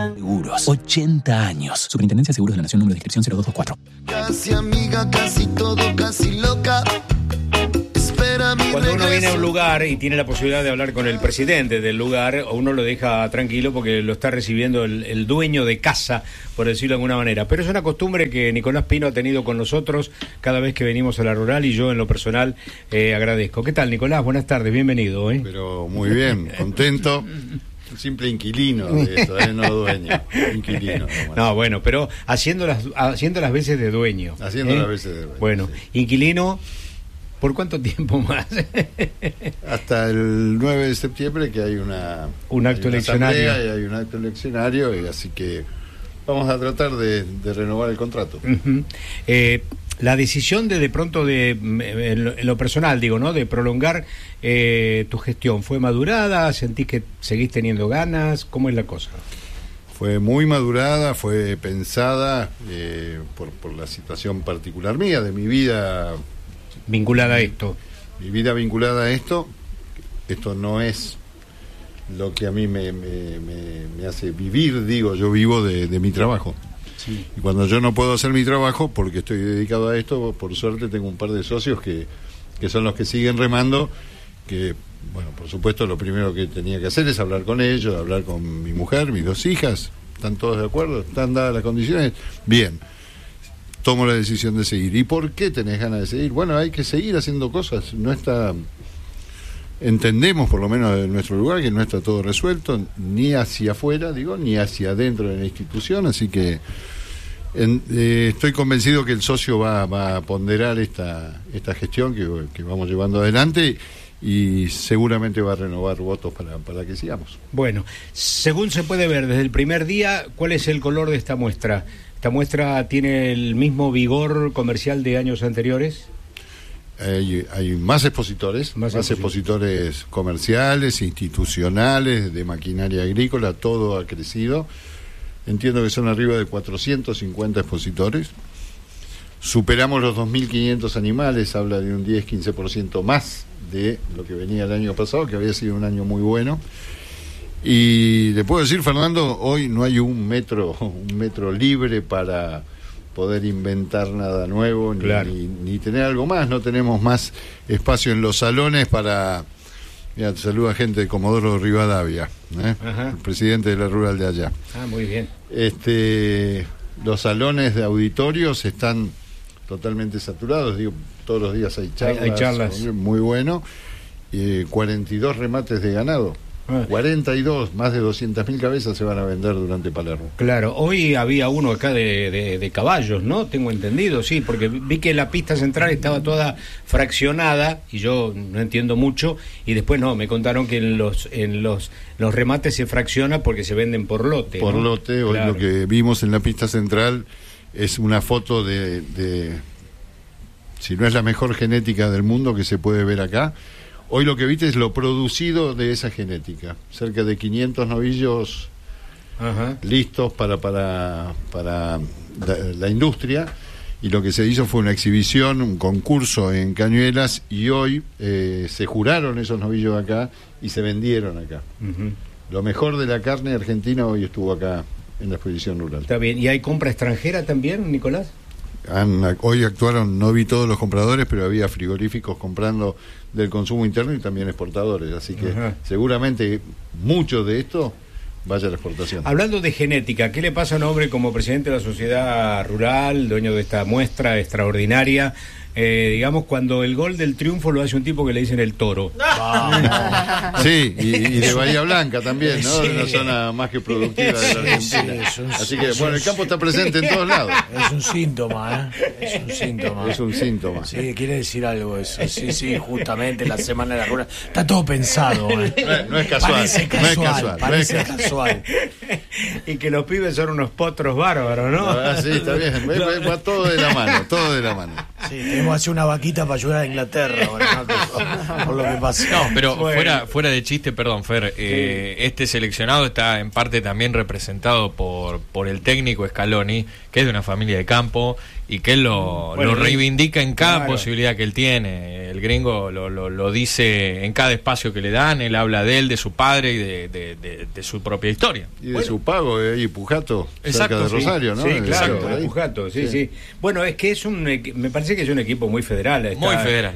Seguros, 80 años. Superintendencia de Seguros de la Nación, número de inscripción 0224. Casi amiga, casi todo, casi loca. Espera mi Cuando uno regreso. viene a un lugar y tiene la posibilidad de hablar con el presidente del lugar, uno lo deja tranquilo porque lo está recibiendo el dueño de casa, por decirlo de alguna manera. Pero es una costumbre que Nicolás Pino ha tenido con nosotros cada vez que venimos a La Rural, y yo en lo personal agradezco. ¿Qué tal, Nicolás? Buenas tardes, bienvenido. Pero muy bien, contento. Simple inquilino de esto, no dueño, inquilino. No, bueno, pero haciendo las veces de dueño. Haciendo las veces de dueño. Bueno, sí. Inquilino, ¿por cuánto tiempo más? Hasta el 9 de septiembre, que hay un acto eleccionario. Hay un acto eleccionario, y así que vamos a tratar de renovar el contrato. Uh-huh. La decisión de pronto en lo personal, digo, ¿no? De prolongar tu gestión, ¿fue madurada? ¿Sentís que seguís teniendo ganas? ¿Cómo es la cosa? Fue muy madurada, fue pensada por la situación particular mía, de mi vida. Vinculada a esto. Mi vida vinculada a esto. Esto no es lo que a mí me hace vivir, digo, yo vivo de mi trabajo. Sí. Y cuando yo no puedo hacer mi trabajo, porque estoy dedicado a esto, por suerte tengo un par de socios que son los que siguen remando, que, bueno, por supuesto lo primero que tenía que hacer es hablar con ellos, hablar con mi mujer, mis 2 hijas, ¿están todos de acuerdo? ¿Están dadas las condiciones? Bien, tomo la decisión de seguir. ¿Y por qué tenés ganas de seguir? Bueno, hay que seguir haciendo cosas, no está... Entendemos, por lo menos en nuestro lugar, que no está todo resuelto, ni hacia afuera, digo, ni hacia adentro de la institución, así que estoy convencido que el socio va a ponderar esta gestión que vamos llevando adelante, y seguramente va a renovar votos para que sigamos. Bueno, según se puede ver desde el primer día, ¿cuál es el color de esta muestra? ¿Esta muestra tiene el mismo vigor comercial de años anteriores? Hay más expositores, más expositores comerciales, institucionales, de maquinaria agrícola, todo ha crecido. Entiendo que son arriba de 450 expositores. Superamos los 2.500 animales, habla de un 10-15% más de lo que venía el año pasado, que había sido un año muy bueno. Y le puedo decir, Fernando, hoy no hay un metro libre para poder inventar nada nuevo, claro, ni tener algo más. No tenemos más espacio en los salones para... Mira, te saluda gente de Comodoro Rivadavia, el presidente de La Rural de allá. Ah, muy bien. Los salones de auditorios están totalmente saturados, digo, todos los días hay charlas. Muy bueno. 42 remates de ganado. 42, más de 200.000 cabezas se van a vender durante Palermo. Claro, hoy había uno acá de caballos, ¿no? Tengo entendido, sí, porque vi que la pista central estaba toda fraccionada, y yo no entiendo mucho, y después me contaron que en los remates se fracciona porque se venden por lote. Por lote, hoy claro. Lo que vimos en la pista central es una foto de si no es la mejor genética del mundo que se puede ver acá. Hoy lo que viste es lo producido de esa genética, cerca de 500 novillos listos para la industria, y lo que se hizo fue una exhibición, un concurso en Cañuelas, y hoy se juraron esos novillos acá y se vendieron acá. Lo mejor de la carne argentina hoy estuvo acá en la exposición rural. Está bien, ¿y hay compra extranjera también, Nicolás? Hoy actuaron, no vi todos los compradores, pero había frigoríficos comprando del consumo interno y también exportadores, así que seguramente mucho de esto vaya a la exportación. Hablando de genética, ¿qué le pasa a un hombre como presidente de la sociedad rural, dueño de esta muestra extraordinaria? Digamos, cuando el gol del triunfo lo hace un tipo que le dicen el Toro. Sí, y de Bahía Blanca también, ¿no? Sí. Una zona más que productiva de la Argentina. Sí, así que, bueno, el campo está presente en todos lados. Es un síntoma, Es un síntoma. Es un síntoma. Sí, quiere decir algo eso. Sí, justamente la Semana de la Rural. Está todo pensado, No es casual. Parece casual. Y que los pibes son unos potros bárbaros, ¿no? Sí, está bien. Va todo de la mano, todo de la mano. Sí, tenemos que hacer una vaquita para ayudar a Inglaterra ahora, ¿no? Por lo que pasó. No, pero fuera de chiste, perdón, Fer, este seleccionado está en parte también representado por el técnico Scaloni, que es de una familia de campo y que él lo reivindica en cada posibilidad que él tiene. gringo lo dice en cada espacio que le dan. Él habla de él, de su padre y de su propia historia. Y de su pago, y Pujato, cerca de Rosario, ¿no? Sí, claro, Exacto, Pujato, sí. Bueno, es que me parece que es un equipo muy federal. Muy federal.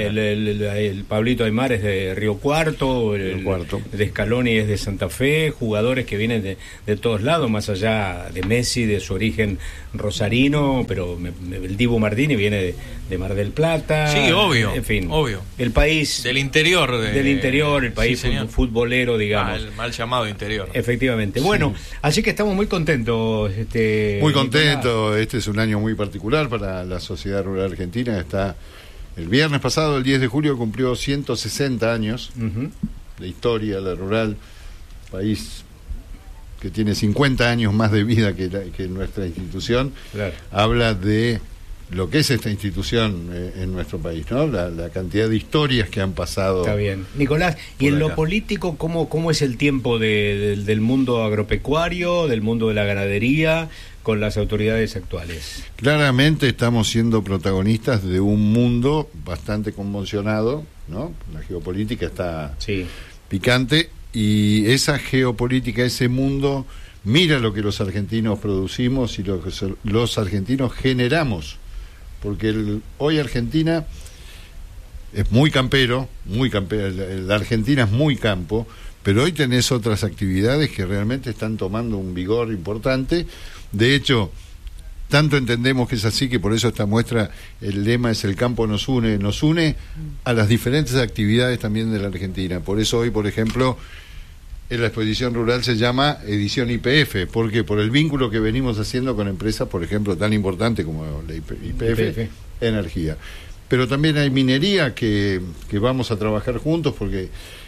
El Pablito Aymar es de Río Cuarto, de Scaloni es de Santa Fe, jugadores que vienen de todos lados, más allá de Messi, de su origen rosarino, pero el Dibu Martini viene de Mar del Plata. Sí, obvio. En fin, obvio. El país del interior, el país futbolero, digamos. El mal llamado interior. Efectivamente. Bueno, así que estamos muy contentos. Muy contentos. Este es un año muy particular para la sociedad rural argentina. El viernes pasado, el 10 de julio, cumplió 160 años de historia, la rural, país que tiene 50 años más de vida que nuestra institución. Claro. Habla de lo que es esta institución en nuestro país, ¿no? La cantidad de historias que han pasado. Está bien. Nicolás, y en lo político, ¿cómo es el tiempo del mundo agropecuario, del mundo de la ganadería, con las autoridades actuales? Claramente estamos siendo protagonistas de un mundo bastante convulsionado, ¿no? La geopolítica está picante, y esa geopolítica, ese mundo, mira lo que los argentinos producimos y lo que los argentinos generamos. Porque hoy Argentina es muy campero, la Argentina es muy campo, pero hoy tenés otras actividades que realmente están tomando un vigor importante. De hecho, tanto entendemos que es así, que por eso esta muestra, el lema es el campo nos une a las diferentes actividades también de la Argentina. Por eso hoy, por ejemplo, en la exposición rural se llama edición YPF, porque por el vínculo que venimos haciendo con empresas, por ejemplo, tan importantes como la YPF, energía. Pero también hay minería que vamos a trabajar juntos, porque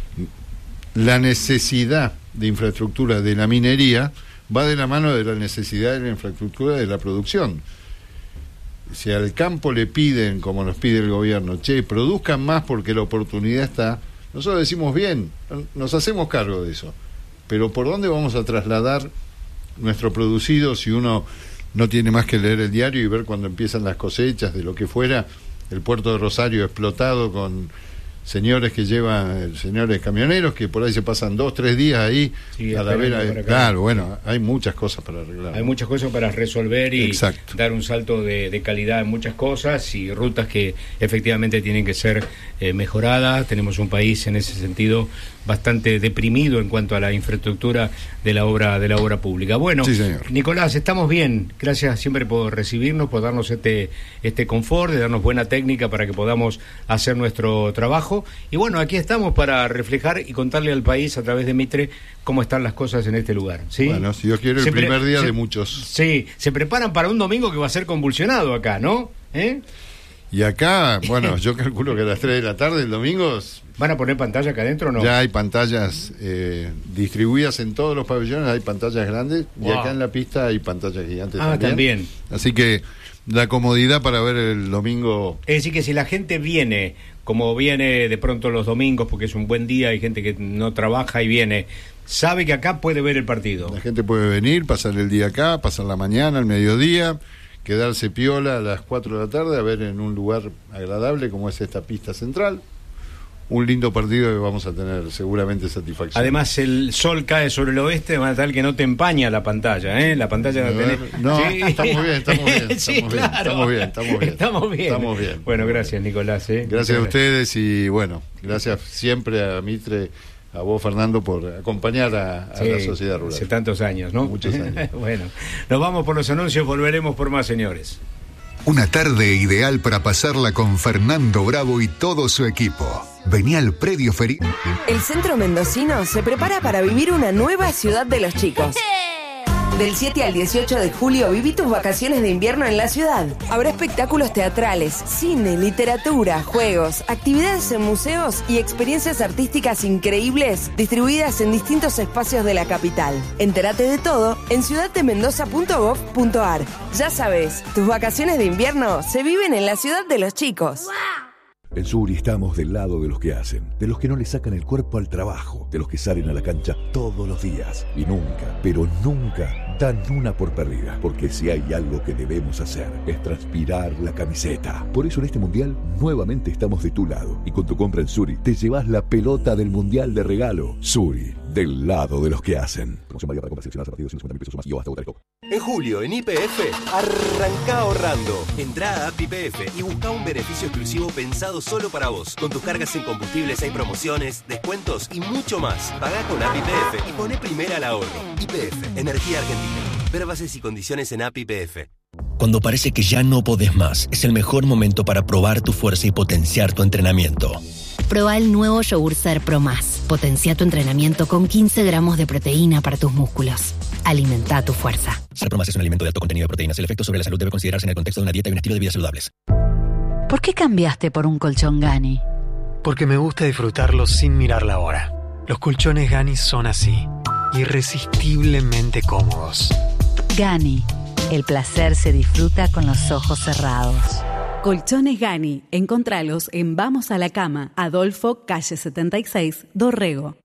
la necesidad de infraestructura de la minería va de la mano de la necesidad de la infraestructura de la producción. Si al campo le piden, como nos pide el gobierno, produzcan más porque la oportunidad está, nosotros decimos bien, nos hacemos cargo de eso, pero ¿por dónde vamos a trasladar nuestro producido si uno no tiene más que leer el diario y ver cuando empiezan las cosechas de lo que fuera, el puerto de Rosario explotado con señores camioneros que por ahí se pasan 2-3 días ahí a la vera? Claro, bueno, hay muchas cosas para arreglar. Hay muchas cosas para resolver y dar un salto de calidad en muchas cosas, y rutas que efectivamente tienen que ser mejoradas. Tenemos un país en ese sentido bastante deprimido en cuanto a la infraestructura de la obra pública. Bueno, sí, señor. Nicolás, estamos bien. Gracias siempre por recibirnos, por darnos este confort, de darnos buena técnica para que podamos hacer nuestro trabajo. Y bueno, aquí estamos para reflejar y contarle al país a través de Mitre cómo están las cosas en este lugar, ¿sí? Bueno, si Dios quiere, el primer día de muchos. Sí, se preparan para un domingo que va a ser convulsionado acá, ¿no? Y acá, bueno, yo calculo que a las 3 de la tarde el domingo... ¿Van a poner pantalla acá adentro o no? Ya hay pantallas distribuidas en todos los pabellones, hay pantallas grandes, y acá en la pista hay pantallas gigantes también. Así que la comodidad para ver el domingo... Es decir, que si la gente viene, como viene de pronto los domingos, porque es un buen día, hay gente que no trabaja y viene, sabe que acá puede ver el partido. La gente puede venir, pasar el día acá, pasar la mañana, el mediodía, quedarse piola a las 4 de la tarde a ver en un lugar agradable como es esta pista central. Un lindo partido que vamos a tener seguramente satisfacción. Además el sol cae sobre el oeste de manera tal que no te empaña la pantalla, ¿eh? La pantalla la tenés... No, ¿sí? Estamos bien. Sí, claro. Estamos bien. Bueno, gracias, Nicolás. Gracias a ustedes y bueno, gracias siempre a Mitre, a vos, Fernando, por acompañar a la sociedad rural. Hace tantos años, ¿no? Muchos años. Bueno, nos vamos por los anuncios, volveremos por más, señores. Una tarde ideal para pasarla con Fernando Bravo y todo su equipo. Vení al Predio Feri. El Centro Mendocino se prepara para vivir una nueva ciudad de los chicos. Del 7 al 18 de julio viví tus vacaciones de invierno en la ciudad. Habrá espectáculos teatrales, cine, literatura, juegos, actividades en museos y experiencias artísticas increíbles distribuidas en distintos espacios de la capital. Entérate de todo en ciudaddemendoza.gov.ar. Ya sabes, tus vacaciones de invierno se viven en la ciudad de los chicos. En Suri estamos del lado de los que hacen, de los que no le sacan el cuerpo al trabajo, de los que salen a la cancha todos los días y nunca, pero nunca Dan una por perdida, porque si hay algo que debemos hacer es transpirar la camiseta. Por eso en este mundial nuevamente estamos de tu lado y con tu compra en Suri te llevas la pelota del mundial de regalo. Suri, del lado de los que hacen. Promoción válida para compras seleccionadas a partir de 250.000 pesos o más y o hasta otra copa. En julio, en YPF, arrancá ahorrando. Entrá a App YPF y buscá un beneficio exclusivo pensado solo para vos. Con tus cargas en combustibles hay promociones, descuentos y mucho más. Pagá con App YPF y poné primera al ahorro. YPF, Energía Argentina. Ver bases y condiciones en App YPF. Cuando parece que ya no podés más, es el mejor momento para probar tu fuerza y potenciar tu entrenamiento. Proba el nuevo Yogur Ser Pro Más. Potencia tu entrenamiento con 15 gramos de proteína para tus músculos. Alimenta tu fuerza. Ser Pro Más es un alimento de alto contenido de proteínas. El efecto sobre la salud debe considerarse en el contexto de una dieta y un estilo de vida saludables. ¿Por qué cambiaste por un colchón Gani? Porque me gusta disfrutarlo sin mirar la hora. Los colchones Gani son así, irresistiblemente cómodos. Gani, el placer se disfruta con los ojos cerrados. Colchones Gani, encontralos en Vamos a la Cama, Adolfo, calle 76, Dorrego.